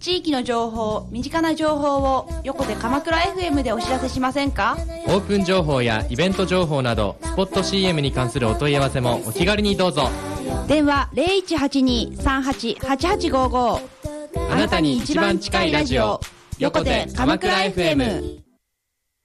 地域の情報、身近な情報を横手鎌倉 FM でお知らせしませんか？ オープン情報やイベント情報などスポット CM に関するお問い合わせもお気軽にどうぞ。 電話 0182-388855。 あなたに一番近いラジオ、横手鎌倉 FM。